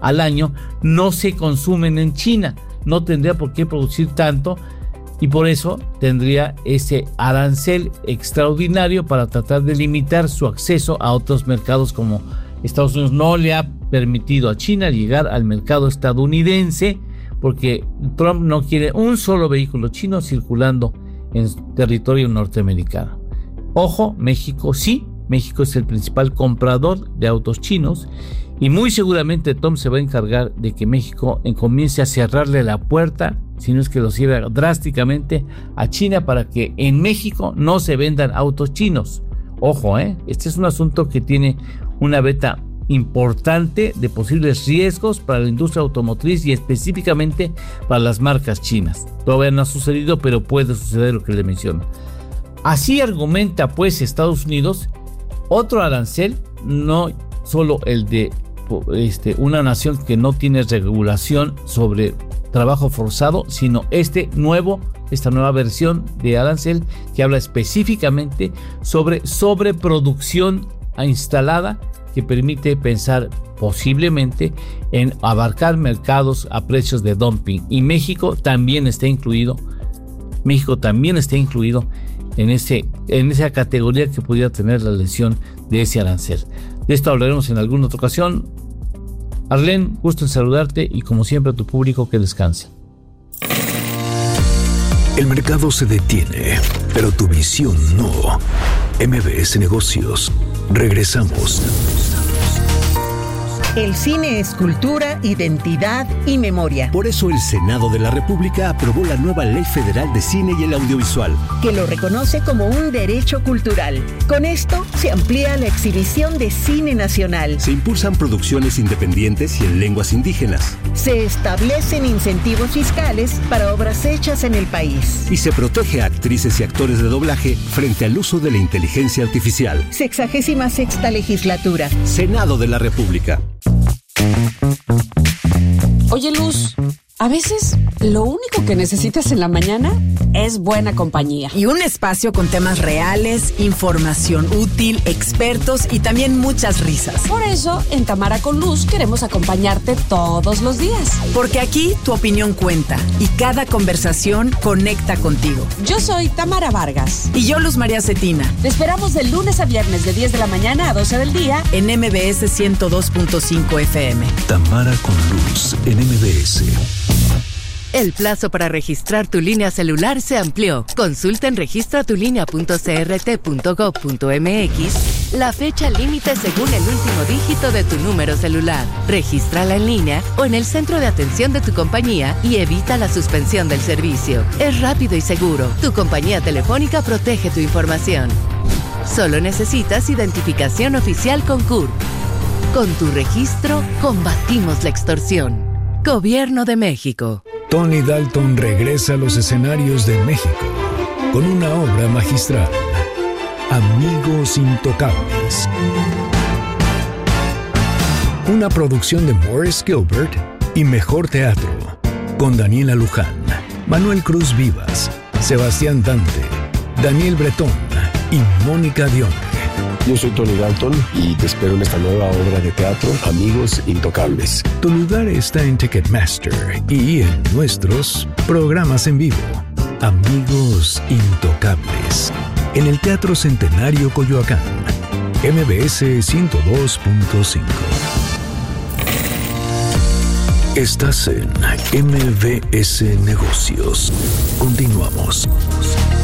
al año no se consumen en China. No tendría por qué producir tanto y por eso tendría ese arancel extraordinario para tratar de limitar su acceso a otros mercados, como Estados Unidos no le ha permitido a China llegar al mercado estadounidense, porque Trump no quiere un solo vehículo chino circulando en territorio norteamericano. Ojo, México sí, México es el principal comprador de autos chinos y muy seguramente Trump se va a encargar de que México comience a cerrarle la puerta, si no es que lo cierra drásticamente, a China para que en México no se vendan autos chinos. Ojo, este es un asunto que tiene una beta importante de posibles riesgos para la industria automotriz y específicamente para las marcas chinas. Todavía no ha sucedido, pero puede suceder lo que le menciono. Así argumenta pues Estados Unidos otro arancel, no solo el de una nación que no tiene regulación sobre trabajo forzado, sino esta nueva versión de arancel que habla específicamente sobre sobreproducción instalada, que permite pensar posiblemente en abarcar mercados a precios de dumping. Y México también está incluido en esa categoría que pudiera tener la lesión de ese arancel. De esto hablaremos en alguna otra ocasión. Arlene, gusto en saludarte y como siempre a tu público que descanse. El mercado se detiene, pero tu visión no. MBS Negocios. Regresamos. El cine es cultura, identidad y memoria. Por eso el Senado de la República aprobó la nueva Ley Federal de Cine y el Audiovisual, que lo reconoce como un derecho cultural. Con esto se amplía la exhibición de cine nacional. Se impulsan producciones independientes y en lenguas indígenas. Se establecen incentivos fiscales para obras hechas en el país. Y se protege a actrices y actores de doblaje frente al uso de la inteligencia artificial. 66ª legislatura. Senado de la República. Oye, Luz, a veces lo único que necesitas en la mañana es buena compañía. Y un espacio con temas reales, información útil, expertos y también muchas risas. Por eso, en Tamara con Luz queremos acompañarte todos los días. Porque aquí tu opinión cuenta y cada conversación conecta contigo. Yo soy Tamara Vargas. Y yo, Luz María Cetina. Te esperamos de lunes a viernes de 10 de la mañana a 12 del día en MBS 102.5 FM. Tamara con Luz en MBS. El plazo para registrar tu línea celular se amplió. Consulta en registratulinea.crt.gov.mx la fecha límite según el último dígito de tu número celular. Regístrala en línea o en el centro de atención de tu compañía y evita la suspensión del servicio. Es rápido y seguro. Tu compañía telefónica protege tu información. Solo necesitas identificación oficial con CURP. Con tu registro, combatimos la extorsión. Gobierno de México. Tony Dalton regresa a los escenarios de México con una obra magistral, Amigos Intocables. Una producción de Morris Gilbert y Mejor Teatro, con Daniela Luján, Manuel Cruz Vivas, Sebastián Dante, Daniel Bretón y Mónica Dion. Yo soy Tony Dalton y te espero en esta nueva obra de teatro, Amigos Intocables. Tu lugar está en Ticketmaster y en nuestros programas en vivo. Amigos Intocables, en el Teatro Centenario Coyoacán, MBS 102.5. Estás en MBS Negocios. Continuamos.